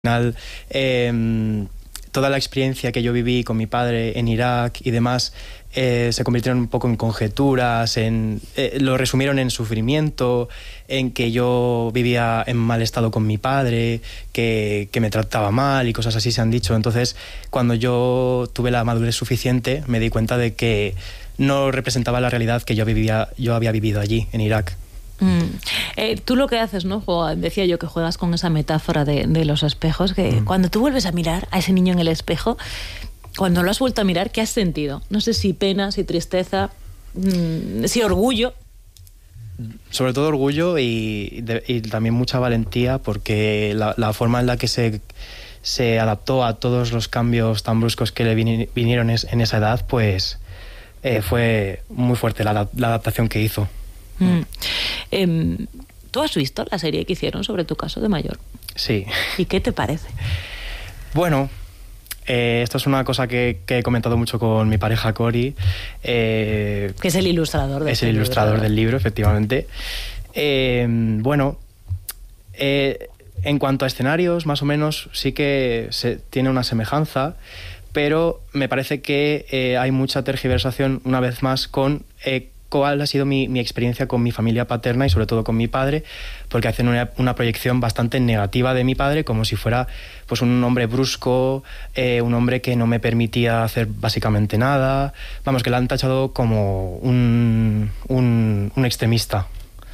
Al final, toda la experiencia que yo viví con mi padre en Irak y demás se convirtieron un poco en conjeturas, lo resumieron en sufrimiento, en que yo vivía en mal estado con mi padre, que me trataba mal y cosas así se han dicho. Entonces, cuando yo tuve la madurez suficiente, me di cuenta de que no representaba la realidad que yo había vivido allí, en Irak. Tú lo que haces, ¿no? Decía yo que juegas con esa metáfora de los espejos, que cuando tú vuelves a mirar a ese niño en el espejo, cuando lo has vuelto a mirar, ¿qué has sentido? No sé si pena, si tristeza, si orgullo. Sobre todo orgullo y también mucha valentía, porque la forma en la que se adaptó a todos los cambios tan bruscos que le vinieron en esa edad, pues fue muy fuerte la adaptación que hizo. ¿Tú has visto la serie que hicieron sobre tu caso de mayor? Sí. ¿Y qué te parece? Bueno, esto es una cosa que he comentado mucho con mi pareja Cori. Que es el ilustrador del libro. Es el ilustrador del libro, efectivamente. Bueno, en cuanto a escenarios, más o menos, sí que tiene una semejanza, pero me parece que hay mucha tergiversación, una vez más, con cuál ha sido mi experiencia con mi familia paterna y sobre todo con mi padre, porque hacen una proyección bastante negativa de mi padre, como si fuera pues un hombre brusco, un hombre que no me permitía hacer básicamente nada. Vamos, que lo han tachado como un extremista.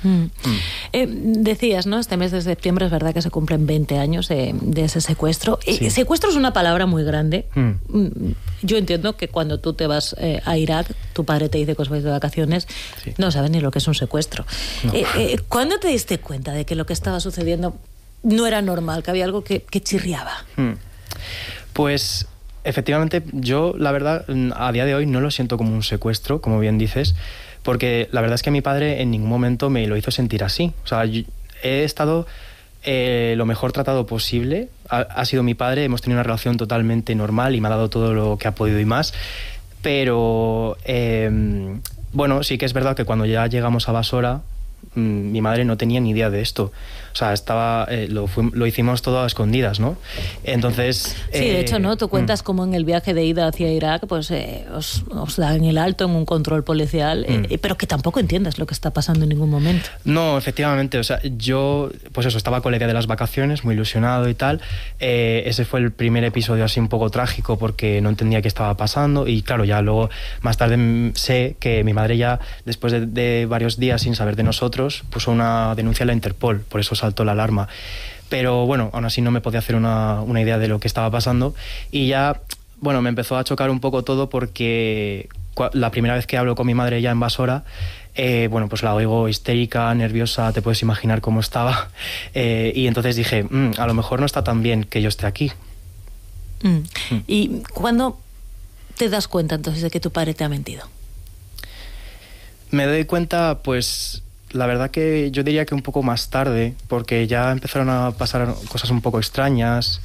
Decías, ¿no? Este mes de septiembre es verdad que se cumplen 20 años de ese secuestro. Sí. Secuestro es una palabra muy grande. Yo entiendo que cuando tú te vas a Irak, tu padre te dice que os vais de vacaciones, sí. No sabes ni lo que es un secuestro. No. ¿Cuándo te diste cuenta de que lo que estaba sucediendo no era normal, que había algo que chirriaba? Pues efectivamente, yo la verdad a día de hoy no lo siento como un secuestro, como bien dices, porque la verdad es que mi padre en ningún momento me lo hizo sentir así. O sea, he estado lo mejor tratado posible. Ha sido mi padre, hemos tenido una relación totalmente normal y me ha dado todo lo que ha podido y más. Pero, bueno, sí que es verdad que cuando ya llegamos a Basora, mi madre no tenía ni idea de esto. O sea, lo hicimos todo a escondidas, ¿no? Entonces... Sí, de hecho, ¿no? Tú cuentas cómo en el viaje de ida hacia Irak, pues os dan el alto en un control policial, pero que tampoco entiendes lo que está pasando en ningún momento. No, efectivamente. O sea, yo, pues eso, estaba con la idea de las vacaciones, muy ilusionado y tal. Ese fue el primer episodio así un poco trágico porque no entendía qué estaba pasando y claro, ya luego, más tarde sé que mi madre ya, después de varios días sin saber de nosotros, puso una denuncia a la Interpol, por eso saltó la alarma. Pero bueno, aún así no me podía hacer una idea de lo que estaba pasando y ya, bueno, me empezó a chocar un poco todo porque la primera vez que hablo con mi madre ya en Basora, bueno, pues la oigo histérica, nerviosa, te puedes imaginar cómo estaba, y entonces dije, a lo mejor no está tan bien que yo esté aquí. ¿Y cuándo te das cuenta entonces de que tu padre te ha mentido? Me doy cuenta, pues... La verdad que yo diría que un poco más tarde, porque ya empezaron a pasar cosas un poco extrañas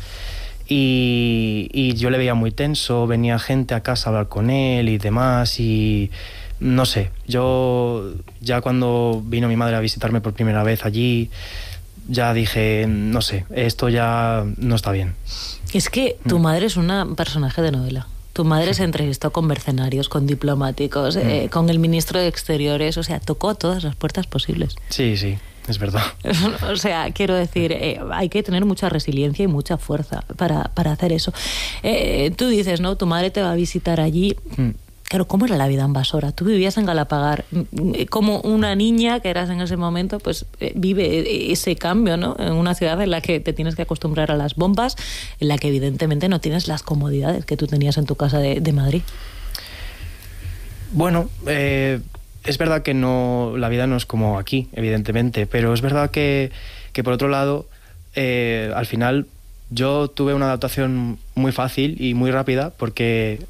y yo le veía muy tenso, venía gente a casa a hablar con él y demás y no sé, yo ya cuando vino mi madre a visitarme por primera vez allí, ya dije, no sé, esto ya no está bien. Es que tu madre es un personaje de novela. Tu madre se entrevistó con mercenarios, con diplomáticos, con el ministro de Exteriores, o sea, tocó todas las puertas posibles. Sí, sí, es verdad. O sea, quiero decir, hay que tener mucha resiliencia y mucha fuerza para hacer eso. Tú dices, ¿no? Tu madre te va a visitar allí. Claro, ¿cómo era la vida en Basora? Tú vivías en Galapagar. Como una niña que eras en ese momento, pues vive ese cambio, ¿no? En una ciudad en la que te tienes que acostumbrar a las bombas, en la que evidentemente no tienes las comodidades que tú tenías en tu casa de Madrid. Bueno, es verdad que la vida no es como aquí, evidentemente, pero es verdad que por otro lado, al final yo tuve una adaptación muy fácil y muy rápida porque...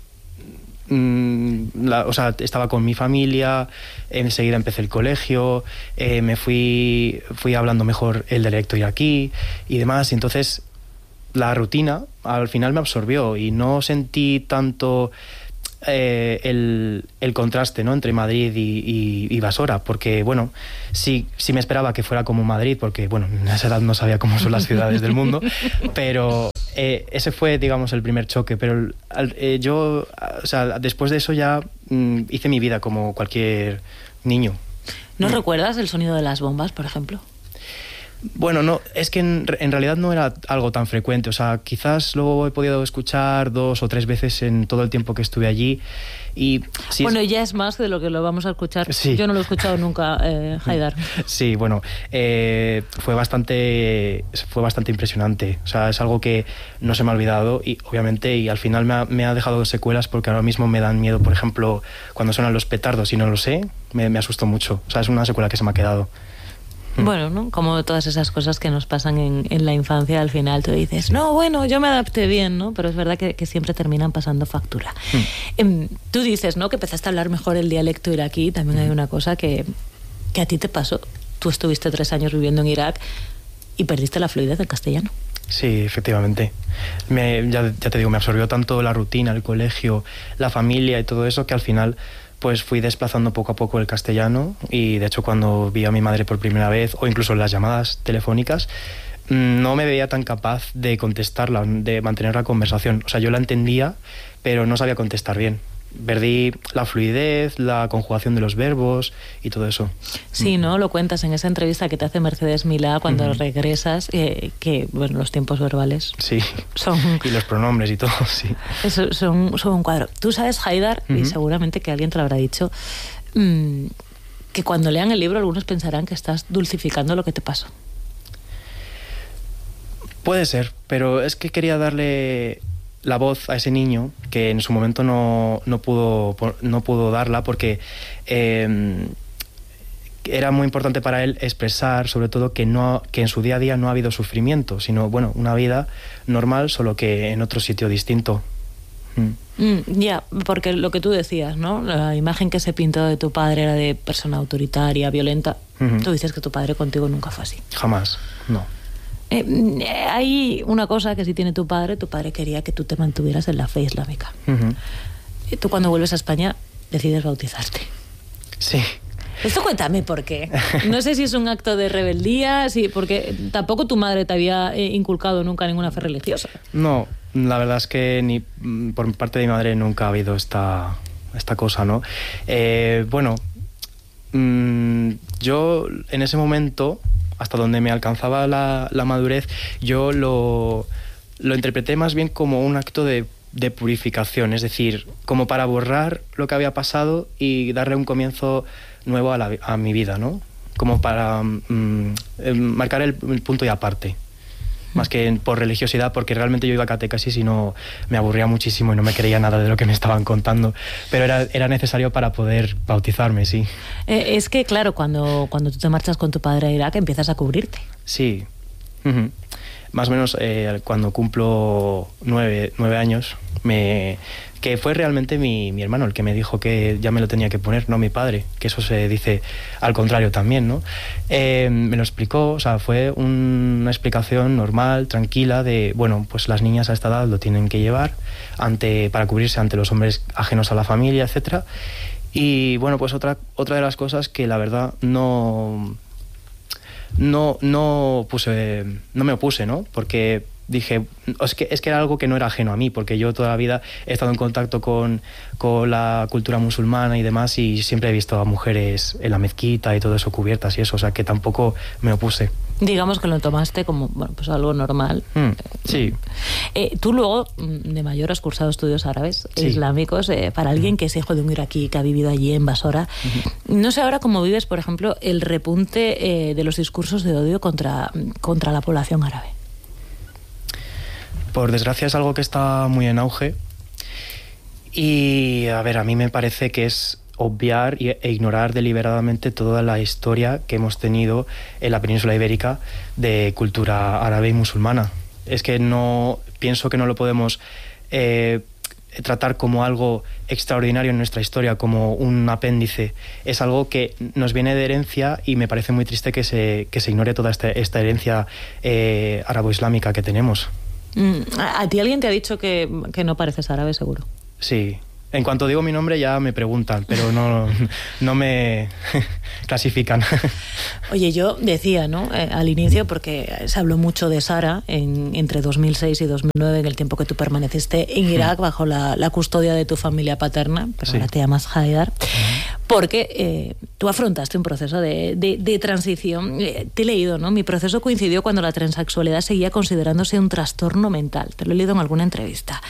o sea, estaba con mi familia, enseguida empecé el colegio, me fui hablando mejor el dialecto iraquí y demás, y entonces la rutina al final me absorbió y no sentí tanto el contraste, ¿no?, entre Madrid y Basora, porque bueno, sí me esperaba que fuera como Madrid, porque bueno, en esa edad no sabía cómo son las ciudades del mundo, pero ese fue, digamos, el primer choque. Pero yo, o sea, después de eso ya hice mi vida como cualquier niño. ¿No recuerdas el sonido de las bombas, por ejemplo? Bueno, no, es que en realidad no era algo tan frecuente. O sea, quizás lo he podido escuchar 2 o 3 veces en todo el tiempo que estuve allí. Y sí, bueno, ya es más de lo que lo vamos a escuchar. Sí. Yo no lo he escuchado nunca, Haidar. Sí, bueno, fue bastante impresionante. O sea, es algo que no se me ha olvidado y obviamente y al final me ha dejado secuelas, porque ahora mismo me dan miedo, por ejemplo, cuando suenan los petardos y no lo sé, me asustó mucho. O sea, es una secuela que se me ha quedado. Bueno, ¿no? Como todas esas cosas que nos pasan en la infancia, al final tú dices, no, bueno, yo me adapté bien, ¿no? Pero es verdad que siempre terminan pasando factura. Tú dices, ¿no?, que empezaste a hablar mejor el dialecto iraquí. También hay una cosa que a ti te pasó. Tú estuviste 3 años viviendo en Irak y perdiste la fluidez del castellano. Sí, efectivamente. Ya te digo, me absorbió tanto la rutina, el colegio, la familia y todo eso, que al final pues fui desplazando poco a poco el castellano. Y de hecho, cuando vi a mi madre por primera vez, o incluso en las llamadas telefónicas, no me veía tan capaz de contestarla, de mantener la conversación. O sea, yo la entendía, pero no sabía contestar bien. Perdí la fluidez, la conjugación de los verbos y todo eso. Sí, ¿no? Lo cuentas en esa entrevista que te hace Mercedes Milá cuando regresas, que, bueno, los tiempos verbales... Sí, son... y los pronombres y todo, sí. Son un cuadro. Tú sabes, Haidar, y seguramente que alguien te lo habrá dicho, que cuando lean el libro algunos pensarán que estás dulcificando lo que te pasó. Puede ser, pero es que quería darle la voz a ese niño que en su momento no pudo darla, porque era muy importante para él expresar, sobre todo, que en su día a día no ha habido sufrimiento, sino bueno, una vida normal, solo que en otro sitio distinto. Ya, porque lo que tú decías, ¿no? La imagen que se pintó de tu padre era de persona autoritaria, violenta. Tú dices que tu padre contigo nunca fue así. Jamás, no. Hay una cosa que sí tiene tu padre quería que tú te mantuvieras en la fe islámica. Tú, cuando vuelves a España, decides bautizarte. Sí. Esto cuéntame por qué. No sé si es un acto de rebeldía, porque tampoco tu madre te había inculcado nunca ninguna fe religiosa. No, la verdad es que ni por parte de mi madre nunca ha habido esta cosa, ¿no? Bueno, yo en ese momento, hasta donde me alcanzaba la madurez, yo lo interpreté más bien como un acto de purificación, es decir, como para borrar lo que había pasado y darle un comienzo nuevo a mi vida, ¿no? Como para marcar el punto y aparte, más que por religiosidad, porque realmente yo iba a catequesis y no me aburría muchísimo y no me creía nada de lo que me estaban contando, pero era necesario para poder bautizarme, sí. Es que, claro, cuando tú te marchas con tu padre a Irak, empiezas a cubrirte. Sí. Más o menos cuando cumplo 9 años, que fue realmente mi hermano el que me dijo que ya me lo tenía que poner, no mi padre, que eso se dice al contrario también, ¿no? Me lo explicó, o sea, fue una explicación normal, tranquila, de, bueno, pues las niñas a esta edad lo tienen que llevar para cubrirse ante los hombres ajenos a la familia, etcétera. Y bueno, pues otra de las cosas que la verdad no me opuse, ¿no? Porque dije, es que era algo que no era ajeno a mí, porque yo toda la vida he estado en contacto con la cultura musulmana y demás, y siempre he visto a mujeres en la mezquita y todo eso cubiertas y eso, o sea que tampoco me opuse. Digamos que lo tomaste como, bueno, pues algo normal. Sí. Tú luego, de mayor, has cursado estudios árabes islámicos. Para alguien que es hijo de un iraquí que ha vivido allí en Basora, no sé ahora cómo vives, por ejemplo, el repunte de los discursos de odio contra la población árabe. Por desgracia es algo que está muy en auge. Y, a ver, a mí me parece que es obviar e ignorar deliberadamente toda la historia que hemos tenido en la península ibérica de cultura árabe y musulmana. Es que pienso que no lo podemos tratar como algo extraordinario en nuestra historia, como un apéndice. Es algo que nos viene de herencia y me parece muy triste que se ignore toda esta herencia árabo-islámica que tenemos. ¿A ti alguien te ha dicho que no pareces árabe, seguro? Sí, En cuanto digo mi nombre ya me preguntan, pero no me clasifican. Oye, yo decía, ¿no? Al inicio, porque se habló mucho de Sara entre 2006 y 2009, en el tiempo que tú permaneciste en Irak bajo la custodia de tu familia paterna, pero ahora te llamas Haidar, porque tú afrontaste un proceso de transición. Te he leído, ¿no? Mi proceso coincidió cuando la transexualidad seguía considerándose un trastorno mental. Te lo he leído en alguna entrevista.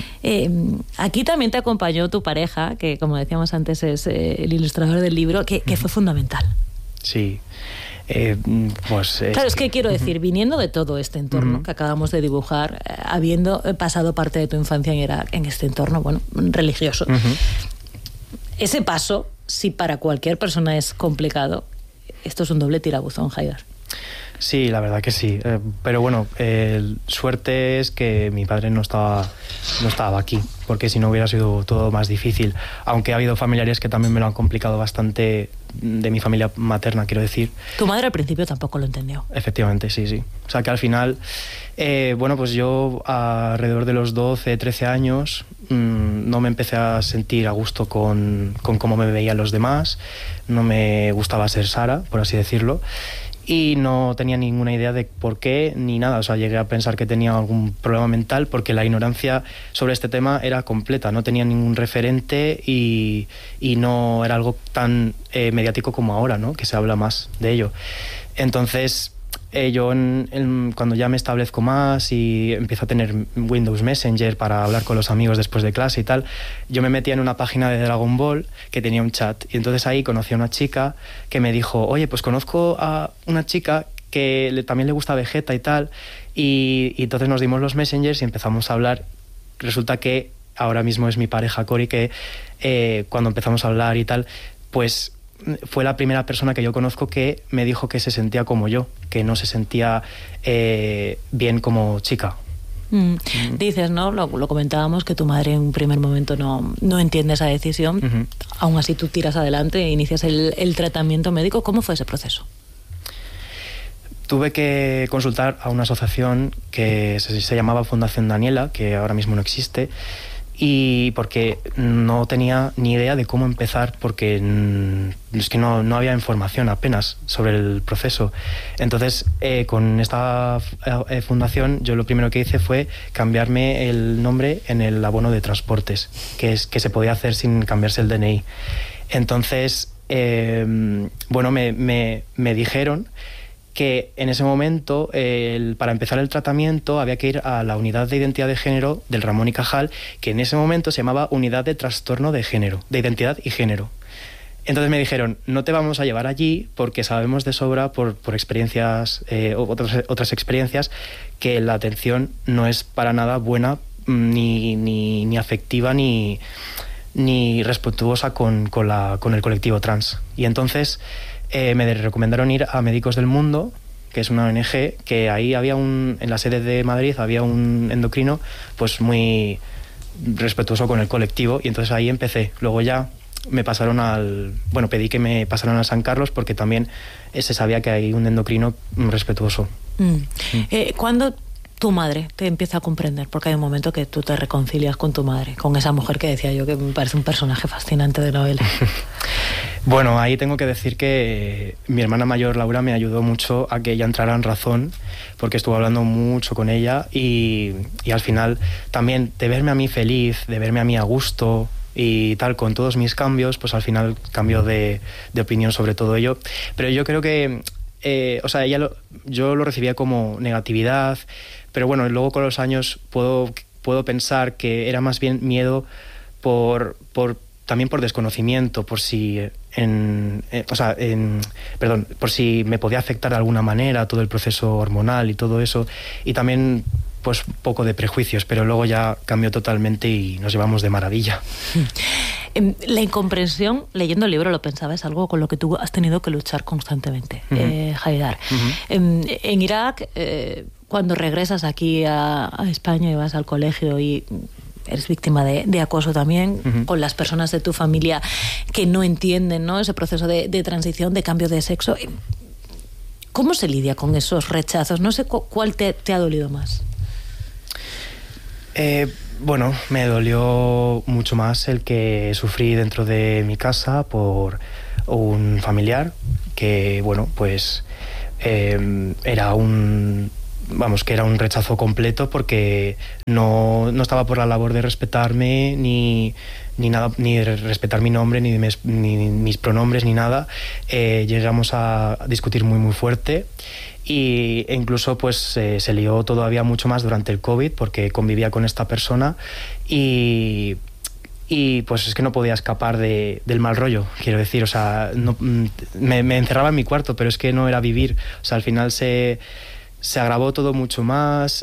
Aquí también te acompañó tu pareja, que como decíamos antes es el ilustrador del libro, que fue fundamental. Sí. Claro, es que quiero decir, viniendo de todo este entorno que acabamos de dibujar, habiendo pasado parte de tu infancia en Irak, en este entorno, bueno, religioso, ese paso, si para cualquier persona es complicado, esto es un doble tirabuzón, Haidar. Sí, la verdad que sí. Pero bueno, suerte es que mi padre no estaba aquí, porque si no hubiera sido todo más difícil. Aunque ha habido familiares que también me lo han complicado bastante, de mi familia materna, quiero decir. Tu madre al principio tampoco lo entendió. Efectivamente, sí. O sea que al final, bueno, pues yo alrededor de los 12, 13 años no me empecé a sentir a gusto con cómo me veían los demás. No me gustaba ser Sara, por así decirlo. Y no tenía ninguna idea de por qué ni nada. O sea, llegué a pensar que tenía algún problema mental porque la ignorancia sobre este tema era completa. No tenía ningún referente y no era algo tan mediático como ahora, ¿no? Que se habla más de ello. Entonces, yo cuando ya me establezco más y empiezo a tener Windows Messenger para hablar con los amigos después de clase y tal, yo me metía en una página de Dragon Ball que tenía un chat, y entonces ahí conocí a una chica que me dijo, oye, pues conozco a una chica que también le gusta Vegeta y tal, y entonces nos dimos los Messengers y empezamos a hablar. Resulta que ahora mismo es mi pareja Cori, que cuando empezamos a hablar y tal, pues fue la primera persona que yo conozco que me dijo que se sentía como yo, que no se sentía bien como chica. Dices, ¿no? Lo comentábamos, que tu madre en un primer momento no entiende esa decisión. Aún así tú tiras adelante e inicias el tratamiento médico. ¿Cómo fue ese proceso? Tuve que consultar a una asociación que se llamaba Fundación Daniela, que ahora mismo no existe, y porque no tenía ni idea de cómo empezar, porque es que no había información apenas sobre el proceso. Entonces, con esta fundación, yo lo primero que hice fue cambiarme el nombre en el abono de transportes, que se podía hacer sin cambiarse el DNI. Entonces, bueno, me dijeron que en ese momento, para empezar el tratamiento, había que ir a la unidad de identidad de género del Ramón y Cajal, que en ese momento se llamaba Unidad de Trastorno de Género, de Identidad y Género. Entonces me dijeron, no te vamos a llevar allí porque sabemos de sobra por experiencias, otras experiencias, que la atención no es para nada buena, ni afectiva, ni respetuosa con el colectivo trans. Y entonces me recomendaron ir a Médicos del Mundo, que es una ONG, que ahí había en la sede de Madrid había un endocrino pues muy respetuoso con el colectivo, y entonces ahí empecé. Luego ya me pasaron pedí que me pasaran a San Carlos, porque también se sabía que hay un endocrino respetuoso. ¿Cuándo tu madre te empieza a comprender? Porque hay un momento que tú te reconcilias con tu madre, con esa mujer que decía yo que me parece un personaje fascinante de novela. Bueno, ahí tengo que decir que mi hermana mayor, Laura, me ayudó mucho a que ella entrara en razón, porque estuvo hablando mucho con ella y al final también de verme a mí feliz, de verme a mí a gusto y tal, con todos mis cambios, pues al final cambió de opinión sobre todo ello. Pero yo creo que, yo lo recibía como negatividad, pero bueno, luego con los años puedo pensar que era más bien miedo también por desconocimiento, por si por si me podía afectar de alguna manera todo el proceso hormonal y todo eso, y también pues poco de prejuicios, pero luego ya cambió totalmente y nos llevamos de maravilla. La incomprensión, leyendo el libro lo pensaba, es algo con lo que tú has tenido que luchar constantemente, Haidar. En Irak, cuando regresas aquí a España y vas al colegio y eres víctima de acoso también, con las personas de tu familia que no entienden, ¿no?, ese proceso de transición, de cambio de sexo. ¿Cómo se lidia con esos rechazos? No sé cuál te ha dolido más. Bueno, me dolió mucho más el que sufrí dentro de mi casa por un familiar que, bueno, pues era un... Vamos, que era un rechazo completo porque no estaba por la labor de respetarme ni nada, ni de respetar mi nombre, ni mis pronombres, ni nada. Llegamos a discutir muy fuerte e incluso pues se lió todavía mucho más durante el COVID porque convivía con esta persona y pues es que no podía escapar del mal rollo, quiero decir, o sea, no, me encerraba en mi cuarto, pero es que no era vivir, o sea, al final se agravó todo mucho más,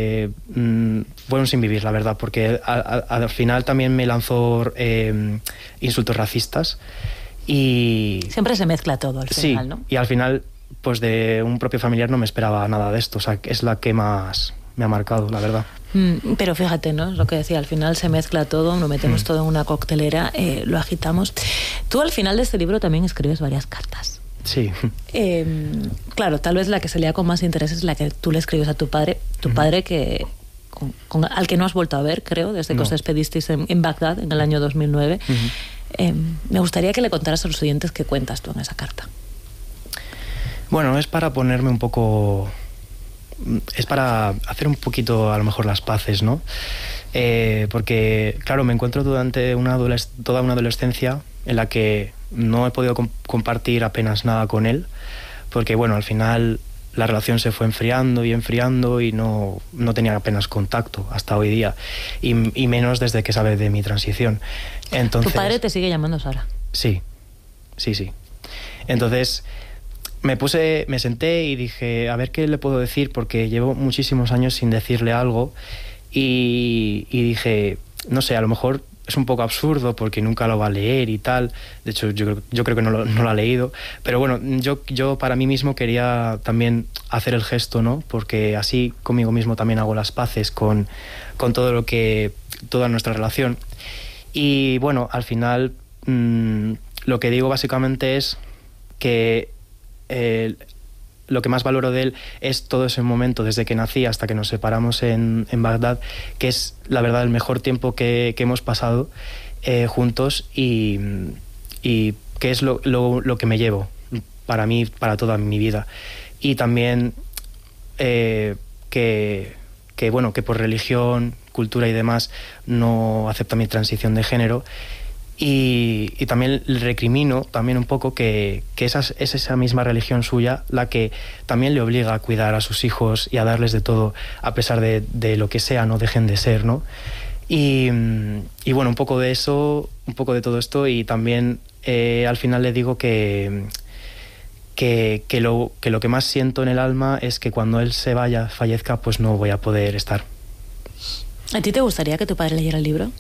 fueron sin vivir, la verdad, porque al final también me lanzó insultos racistas y... Siempre se mezcla todo al final, sí, ¿no? Y al final, pues de un propio familiar no me esperaba nada de esto, o sea, es la que más me ha marcado, la verdad. Pero fíjate, ¿no? Lo que decía, al final se mezcla todo, lo metemos todo en una coctelera, lo agitamos. Tú al final de este libro también escribes varias cartas. Sí. Claro, tal vez la que se lea con más interés es la que tú le escribes a tu padre que al que no has vuelto a ver, creo, desde que os despedisteis en Bagdad en el año 2009. Me gustaría que le contaras a los oyentes qué cuentas tú en esa carta. Bueno, es para ponerme un poco... Es para hacer un poquito, a lo mejor, las paces, ¿no? Porque, claro, me encuentro durante toda una adolescencia en la que no he podido compartir apenas nada con él, porque, bueno, al final la relación se fue enfriando y no tenía apenas contacto hasta hoy día, y menos desde que sabe de mi transición. Entonces, ¿Tu padre te sigue llamando Sara? Sí. Entonces me senté y dije, a ver qué le puedo decir, porque llevo muchísimos años sin decirle algo, y dije, no sé, a lo mejor es un poco absurdo porque nunca lo va a leer y tal. De hecho, yo creo que no lo ha leído. Pero bueno, yo para mí mismo quería también hacer el gesto, ¿no? Porque así conmigo mismo también hago las paces con toda nuestra relación. Y bueno, al final lo que digo básicamente es que lo que más valoro de él es todo ese momento desde que nací hasta que nos separamos en Bagdad, que es la verdad el mejor tiempo que hemos pasado juntos y que es lo que me llevo para mí, para toda mi vida. Y también que por religión, cultura y demás no acepta mi transición de género. Y también le recrimino también un poco que es esa misma religión suya la que también le obliga a cuidar a sus hijos y a darles de todo, a pesar de lo que sea, no dejen de ser, ¿no? Y bueno, un poco de eso, un poco de todo esto, y también al final le digo que lo que más siento en el alma es que cuando él se vaya, fallezca, pues no voy a poder estar. ¿A ti te gustaría que tu padre leyera el libro?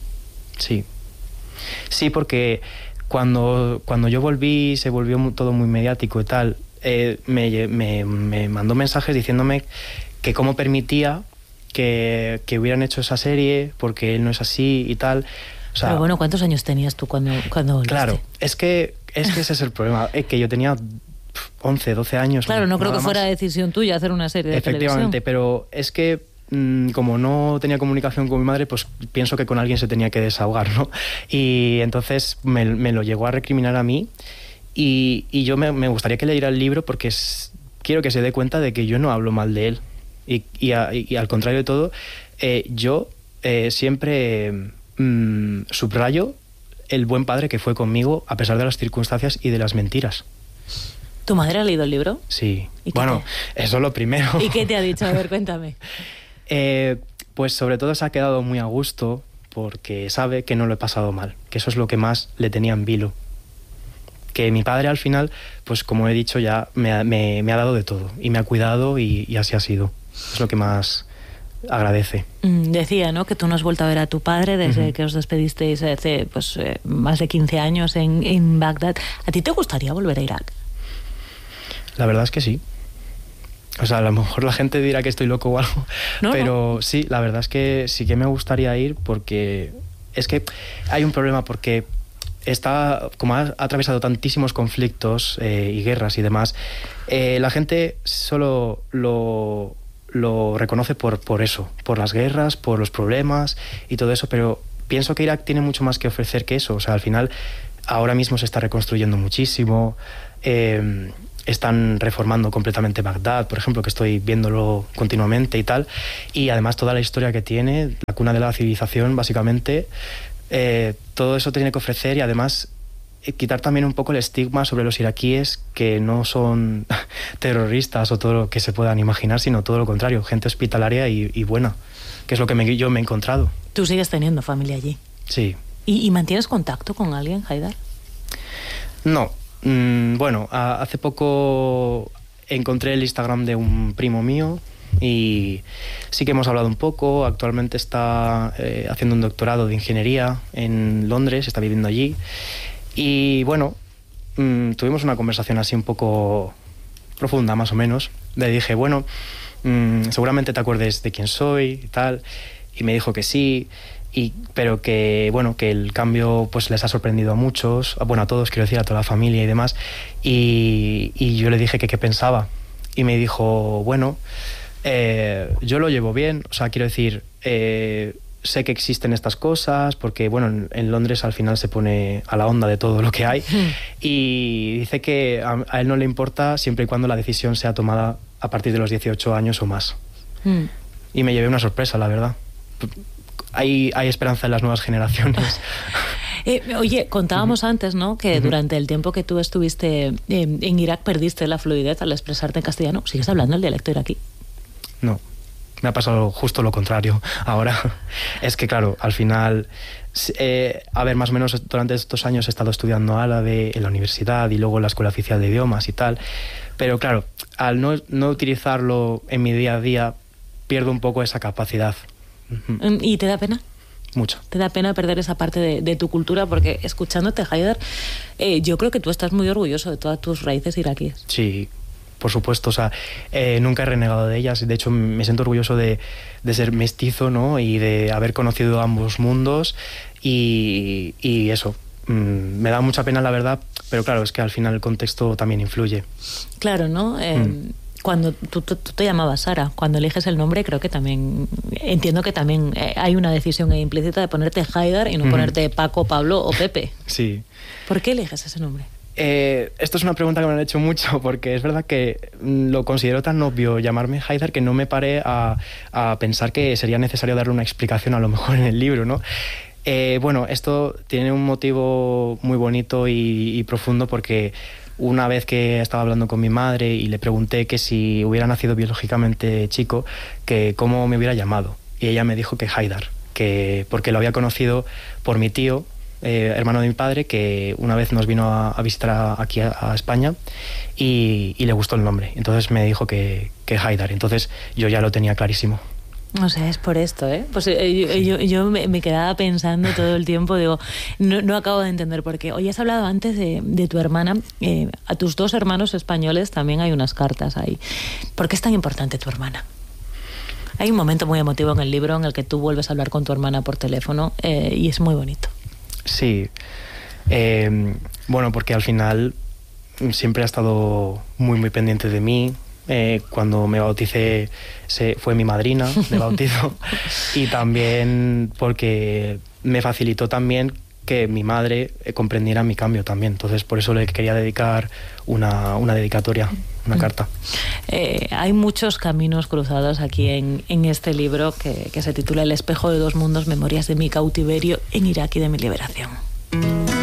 Sí, porque cuando yo volví, se volvió todo muy mediático y tal. Me mandó mensajes diciéndome que cómo permitía que hubieran hecho esa serie, porque él no es así y tal. O sea, pero bueno, ¿cuántos años tenías tú cuando volviste? Claro, es que ese es el problema, que yo tenía 11, 12 años. Claro, no creo que fuera más. decisión tuya hacer una serie de Efectivamente, televisión. pero es que como no tenía comunicación con mi madre, pues pienso que con alguien se tenía que desahogar, ¿no? Y entonces me lo llegó a recriminar a mí, y yo me gustaría que leyera el libro porque quiero que se dé cuenta de que yo no hablo mal de él. Y al contrario de todo, yo siempre subrayo el buen padre que fue conmigo a pesar de las circunstancias y de las mentiras. ¿Tu madre ha leído el libro? Sí. Bueno, eso es lo primero. ¿Y qué te ha dicho? A ver, cuéntame. Pues sobre todo se ha quedado muy a gusto porque sabe que no lo he pasado mal, que eso es lo que más le tenía en vilo. Que mi padre al final, pues como he dicho ya, me ha dado de todo y me ha cuidado y así ha sido. Es lo que más agradece. Decía, ¿no?, que tú no has vuelto a ver a tu padre desde que os despedisteis hace más de 15 años en Bagdad. ¿A ti te gustaría volver a Irak? La verdad es que sí. O sea, a lo mejor la gente dirá que estoy loco o algo, pero sí, la verdad es que sí que me gustaría ir, porque es que hay un problema, porque como ha atravesado tantísimos conflictos y guerras y demás, la gente solo lo lo reconoce por eso, por las guerras, por los problemas y todo eso, pero pienso que Irak tiene mucho más que ofrecer que eso. O sea, al final, ahora mismo se está reconstruyendo muchísimo, están reformando completamente Bagdad, por ejemplo, que estoy viéndolo continuamente y tal, y además toda la historia que tiene, la cuna de la civilización, básicamente, todo eso tiene que ofrecer, y además quitar también un poco el estigma sobre los iraquíes, que no son terroristas o todo lo que se puedan imaginar, sino todo lo contrario, gente hospitalaria y buena, que es lo que yo me he encontrado. ¿Tú sigues teniendo familia allí? Sí. ¿Y mantienes contacto con alguien, Haidar? No. Bueno, hace poco encontré el Instagram de un primo mío y sí que hemos hablado un poco. Actualmente está haciendo un doctorado de ingeniería en Londres, está viviendo allí. Y bueno, tuvimos una conversación así un poco profunda, más o menos. Le dije, bueno, seguramente te acuerdes de quién soy y tal. Y me dijo que sí. Pero que, bueno, que el cambio pues les ha sorprendido a muchos, bueno, a todos, quiero decir, a toda la familia y demás, y yo le dije que qué pensaba, y me dijo, bueno, yo lo llevo bien, o sea, quiero decir, sé que existen estas cosas, porque, bueno, en Londres al final se pone a la onda de todo lo que hay, y dice que a él no le importa siempre y cuando la decisión sea tomada a partir de los 18 años o más. Y me llevé una sorpresa, la verdad. Hay esperanza en las nuevas generaciones. Oye, contábamos antes, ¿no?, que durante el tiempo que tú estuviste en Irak perdiste la fluidez al expresarte en castellano. ¿Sigues hablando el dialecto iraquí? No, me ha pasado justo lo contrario. Ahora es que, claro, al final, a ver, más o menos durante estos años he estado estudiando árabe en la universidad y luego en la Escuela Oficial de Idiomas y tal. Pero claro, al no utilizarlo en mi día a día, pierdo un poco esa capacidad. ¿Y te da pena? Mucho. ¿Te da pena perder esa parte de tu cultura? Porque escuchándote, Haidar, yo creo que tú estás muy orgulloso de todas tus raíces iraquíes. Sí, por supuesto. O sea, nunca he renegado de ellas. De hecho, me siento orgulloso de ser mestizo, ¿no? Y de haber conocido ambos mundos. Y eso, me da mucha pena, la verdad. Pero claro, es que al final el contexto también influye. Claro, ¿no? Cuando tú te llamabas Sara, cuando eliges el nombre, creo que también, entiendo que también hay una decisión implícita de ponerte Haidar y no ponerte Paco, Pablo o Pepe. Sí. ¿Por qué eliges ese nombre? Esto es una pregunta que me han hecho mucho, porque es verdad que lo considero tan obvio llamarme Haidar que no me paré a pensar que sería necesario darle una explicación a lo mejor en el libro, ¿no? Bueno, esto tiene un motivo muy bonito y profundo, porque una vez que estaba hablando con mi madre y le pregunté que si hubiera nacido biológicamente chico, que cómo me hubiera llamado. Y ella me dijo que Haidar, que porque lo había conocido por mi tío, hermano de mi padre, que una vez nos vino a visitar aquí a España y le gustó el nombre. Entonces me dijo que Haidar. Entonces yo ya lo tenía clarísimo. O sea, es por esto, ¿eh? Pues yo me quedaba pensando todo el tiempo, digo, no acabo de entender por qué. Hoy has hablado antes de tu hermana, a tus dos hermanos españoles también hay unas cartas ahí. ¿Por qué es tan importante tu hermana? Hay un momento muy emotivo en el libro en el que tú vuelves a hablar con tu hermana por teléfono y es muy bonito. Sí, bueno, porque al final siempre ha estado muy, muy pendiente de mí. Cuando me bauticé fue mi madrina de bautizo y también porque me facilitó también que mi madre comprendiera mi cambio también. Entonces por eso le quería dedicar una dedicatoria, una carta. Hay muchos caminos cruzados aquí en este libro que se titula El espejo de dos mundos, memorias de mi cautiverio en Irak y de mi liberación.